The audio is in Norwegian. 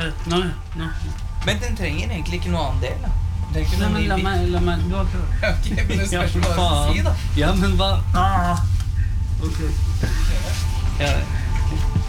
Nei. Men den trenger egentlig ikke noe annen del da. Nei, men la meg, du har prøvd. Ok, men det spørs hva jeg skal si da. Ja, men hva? Ok. Ja,